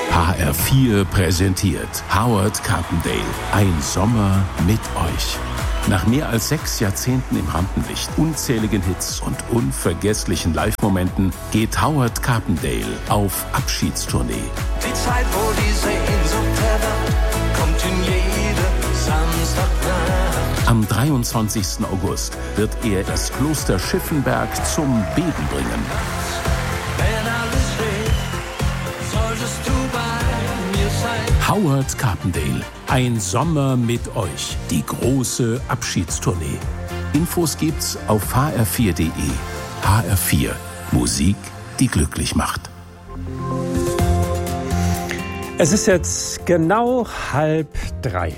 HR4 präsentiert Howard Carpendale. Ein Sommer mit euch. Nach mehr als 6 Jahrzehnten im Rampenlicht, unzähligen Hits und unvergesslichen Live-Momenten geht Howard Carpendale auf Abschiedstournee. Die Zeit, wo die Sehnsucht erwacht, kommt in jede Samstagnacht. Am 23. August wird er das Kloster Schiffenberg zum Beben bringen. Wenn alles steht, solltest du bei mir sein. Howard Carpendale. Ein Sommer mit euch. Die große Abschiedstournee. Infos gibt's auf hr4.de. HR4. Musik, die glücklich macht. Es ist jetzt genau 2:30.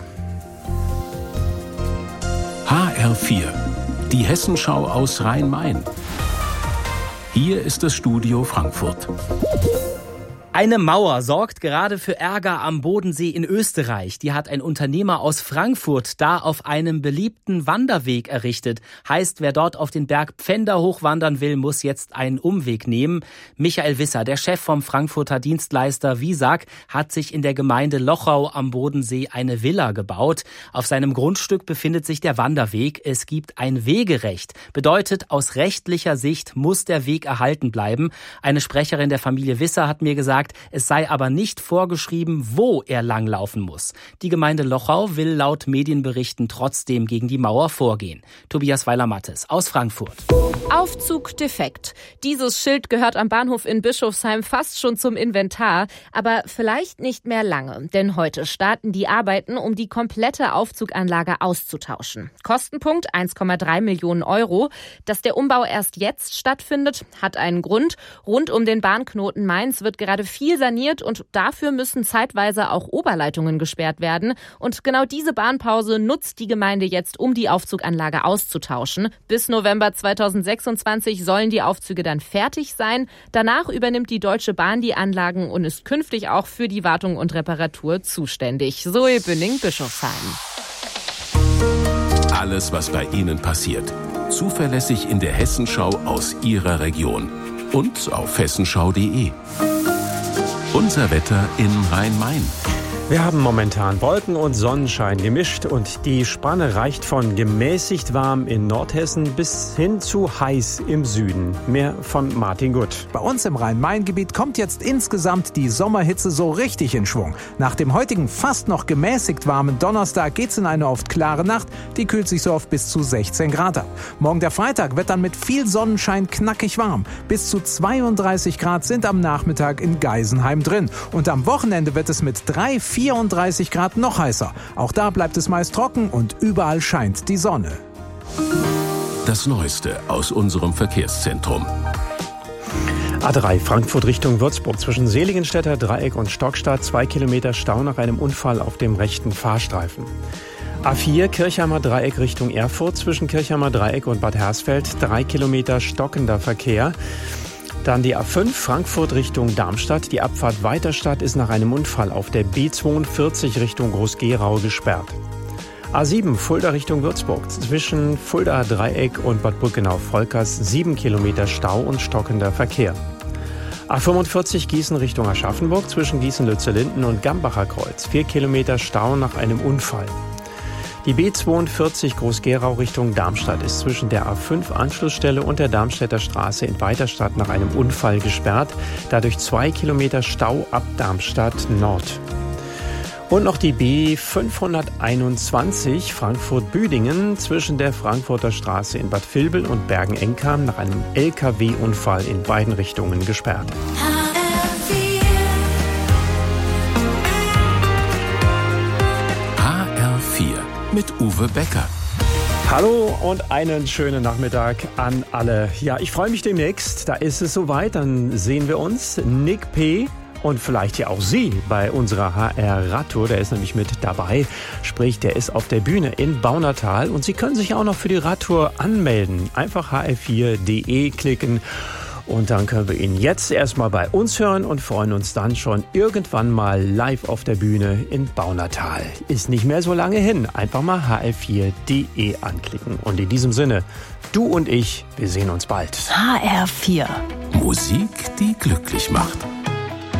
HR4. Die Hessenschau aus Rhein-Main. Hier ist das Studio Frankfurt. Eine Mauer sorgt gerade für Ärger am Bodensee in Österreich. Die hat ein Unternehmer aus Frankfurt da auf einem beliebten Wanderweg errichtet. Heißt, wer dort auf den Berg Pfänder hochwandern will, muss jetzt einen Umweg nehmen. Michael Wisser, der Chef vom Frankfurter Dienstleister Visag, hat sich in der Gemeinde Lochau am Bodensee eine Villa gebaut. Auf seinem Grundstück befindet sich der Wanderweg. Es gibt ein Wegerecht. Bedeutet, aus rechtlicher Sicht muss der Weg erhalten bleiben. Eine Sprecherin der Familie Wisser hat mir gesagt, es sei aber nicht vorgeschrieben, wo er langlaufen muss. Die Gemeinde Lochau will laut Medienberichten trotzdem gegen die Mauer vorgehen. Tobias Weiler-Mattes aus Frankfurt. Aufzug defekt. Dieses Schild gehört am Bahnhof in Bischofsheim fast schon zum Inventar, aber vielleicht nicht mehr lange, denn heute starten die Arbeiten, um die komplette Aufzuganlage auszutauschen. Kostenpunkt 1,3 Millionen Euro. Dass der Umbau erst jetzt stattfindet, hat einen Grund. Rund um den Bahnknoten Mainz wird gerade viel saniert und dafür müssen zeitweise auch Oberleitungen gesperrt werden. Und genau diese Bahnpause nutzt die Gemeinde jetzt, um die Aufzuganlage auszutauschen. Bis November 2026 sollen die Aufzüge dann fertig sein. Danach übernimmt die Deutsche Bahn die Anlagen und ist künftig auch für die Wartung und Reparatur zuständig. Zoe Bünning, Bischofsheim. Alles, was bei Ihnen passiert. Zuverlässig in der Hessenschau aus Ihrer Region. Und auf hessenschau.de. Unser Wetter in Rhein-Main. Wir haben momentan Wolken und Sonnenschein gemischt und die Spanne reicht von gemäßigt warm in Nordhessen bis hin zu heiß im Süden. Mehr von Martin Gutt. Bei uns im Rhein-Main-Gebiet kommt jetzt insgesamt die Sommerhitze so richtig in Schwung. Nach dem heutigen fast noch gemäßigt warmen Donnerstag geht's in eine oft klare Nacht. Die kühlt sich so auf bis zu 16 Grad ab. Morgen der Freitag wird dann mit viel Sonnenschein knackig warm. Bis zu 32 Grad sind am Nachmittag in Geisenheim drin. Und am Wochenende wird es mit 34 Grad noch heißer. Auch da bleibt es meist trocken und überall scheint die Sonne. Das Neueste aus unserem Verkehrszentrum. A3 Frankfurt Richtung Würzburg zwischen Seligenstädter Dreieck und Stockstadt 2 Kilometer Stau nach einem Unfall auf dem rechten Fahrstreifen. A4 Kirchheimer Dreieck Richtung Erfurt zwischen Kirchheimer Dreieck und Bad Hersfeld 3 Kilometer stockender Verkehr. Dann die A5 Frankfurt Richtung Darmstadt. Die Abfahrt Weiterstadt ist nach einem Unfall auf der B42 Richtung Groß-Gerau gesperrt. A7 Fulda Richtung Würzburg. Zwischen Fulda Dreieck und Bad Brückenau-Volkers 7 Kilometer Stau und stockender Verkehr. A45 Gießen Richtung Aschaffenburg. Zwischen Gießen-Lützellinden und Gambacher Kreuz 4 Kilometer Stau nach einem Unfall. Die B42 Groß-Gerau Richtung Darmstadt ist zwischen der A5 Anschlussstelle und der Darmstädter Straße in Weiterstadt nach einem Unfall gesperrt. Dadurch 2 Kilometer Stau ab Darmstadt Nord. Und noch die B521 Frankfurt-Büdingen zwischen der Frankfurter Straße in Bad Vilbel und Bergen-Enkam nach einem LKW-Unfall in beiden Richtungen gesperrt. Mit Uwe Becker. Hallo und einen schönen Nachmittag an alle. Ja, ich freue mich demnächst. Da ist es soweit. Dann sehen wir uns. Nick P. und vielleicht ja auch Sie bei unserer HR-Radtour. Der ist nämlich mit dabei. Sprich, der ist auf der Bühne in Baunatal. Und Sie können sich auch noch für die Radtour anmelden. Einfach hr4.de klicken. Und dann können wir ihn jetzt erstmal bei uns hören und freuen uns dann schon irgendwann mal live auf der Bühne in Baunatal. Ist nicht mehr so lange hin. Einfach mal hr4.de anklicken. Und in diesem Sinne, du und ich, wir sehen uns bald. HR4. Musik, die glücklich macht.